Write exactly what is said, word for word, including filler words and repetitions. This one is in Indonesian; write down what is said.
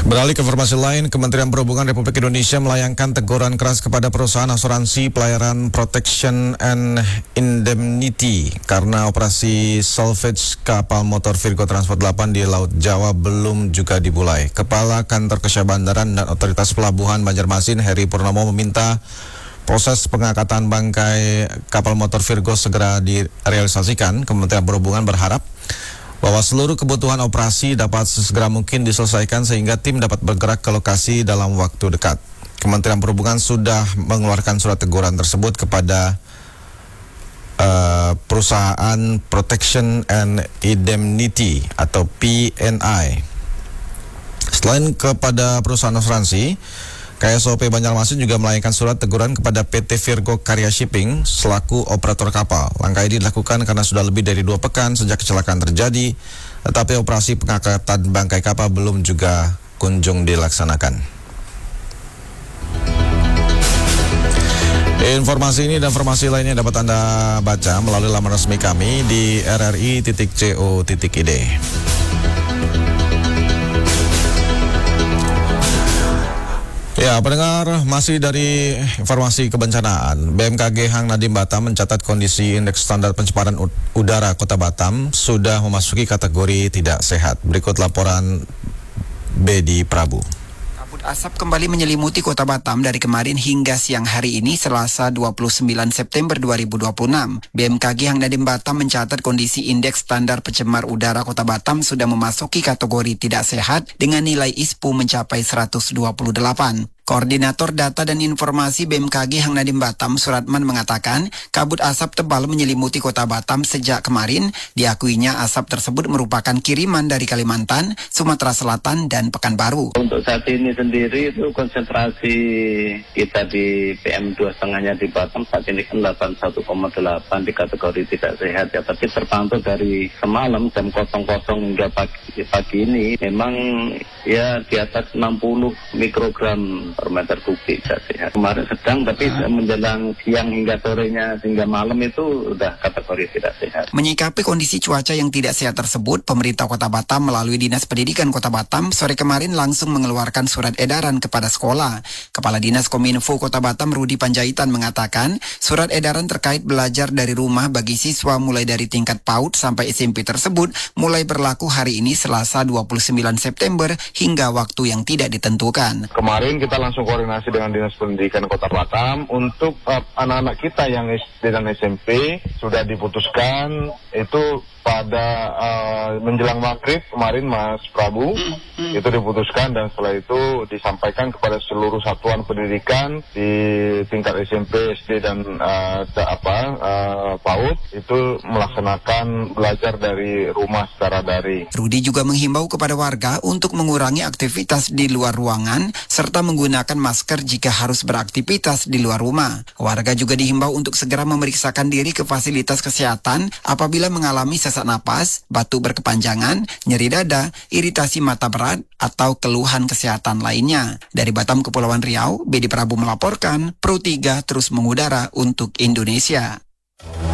Beralih ke informasi lain, Kementerian Perhubungan Republik Indonesia melayangkan teguran keras kepada perusahaan asuransi pelayaran Protection and Indemnity karena operasi salvage kapal motor Virgo Transport delapan di Laut Jawa belum juga dimulai. Kepala Kantor Kesyah Bandaran dan Otoritas Pelabuhan Banjarmasin, Heri Purnomo, meminta proses pengangkatan bangkai kapal motor Virgo segera direalisasikan. Kementerian Perhubungan berharap bahwa seluruh kebutuhan operasi dapat sesegera mungkin diselesaikan sehingga tim dapat bergerak ke lokasi dalam waktu dekat. Kementerian Perhubungan sudah mengeluarkan surat teguran tersebut kepada uh, perusahaan Protection and Indemnity atau P N I. Selain kepada perusahaan asuransi, K S O P Banjarmasin juga melayangkan surat teguran kepada P T Virgo Karya Shipping selaku operator kapal. Langkah ini dilakukan karena sudah lebih dari dua pekan sejak kecelakaan terjadi, tetapi operasi pengangkatan bangkai kapal belum juga kunjung dilaksanakan. Informasi ini dan informasi lainnya dapat Anda baca melalui laman resmi kami di r r i titik co titik i d. Ya, pendengar, masih dari informasi kebencanaan, B M K G Hang Nadiem Batam mencatat kondisi indeks standar pencemaran udara Kota Batam sudah memasuki kategori tidak sehat. Berikut laporan Bedi Prabu. Kabut asap kembali menyelimuti Kota Batam dari kemarin hingga siang hari ini, Selasa dua puluh sembilan September dua ribu dua puluh enam. B M K G Hang Nadiem Batam mencatat kondisi indeks standar pencemar udara Kota Batam sudah memasuki kategori tidak sehat dengan nilai I S P U mencapai seratus dua puluh delapan. Koordinator Data dan Informasi B M K G Hang Nadiem Batam, Suratman, mengatakan kabut asap tebal menyelimuti Kota Batam sejak kemarin. Diakuinya asap tersebut merupakan kiriman dari Kalimantan, Sumatera Selatan, dan Pekanbaru. Untuk saat ini sendiri itu konsentrasi kita di P M dua koma lima-nya di Batam saat ini kan delapan puluh satu koma delapan di kategori tidak sehat ya. Tapi terpantau dari semalam jam nol nol hingga pagi, pagi ini memang ya di atas enam puluh mikrogram per meter kubik tidak sehat. Kemarin sedang, tapi ah. menjelang siang hingga sorenya hingga malam itu udah kategori tidak sehat. Menyikapi kondisi cuaca yang tidak sehat tersebut, pemerintah Kota Batam melalui Dinas Pendidikan Kota Batam sore kemarin langsung mengeluarkan surat edaran kepada sekolah. Kepala Dinas Kominfo Kota Batam, Rudi Panjaitan, mengatakan surat edaran terkait belajar dari rumah bagi siswa mulai dari tingkat PAUD sampai S M P tersebut mulai berlaku hari ini Selasa dua puluh sembilan September hingga waktu yang tidak ditentukan. Kemarin kita langsung koordinasi dengan Dinas Pendidikan Kota Batam untuk uh, anak-anak kita yang S D dan S M P sudah diputuskan itu pada uh, menjelang maghrib kemarin, Mas Prabu, hmm. itu diputuskan dan setelah itu disampaikan kepada seluruh satuan pendidikan di tingkat S M P, S D dan uh, apa uh, PAUD itu melaksanakan belajar dari rumah secara daring. Rudi juga menghimbau kepada warga untuk mengurangi aktivitas di luar ruangan serta menggunakan masker jika harus beraktivitas di luar rumah. Warga juga dihimbau untuk segera memeriksakan diri ke fasilitas kesehatan apabila mengalami sesak napas, batuk berkepanjangan, nyeri dada, iritasi mata berat, atau keluhan kesehatan lainnya. Dari Batam, Kepulauan Riau, Bedi Prabu melaporkan, Pro tiga terus mengudara untuk Indonesia.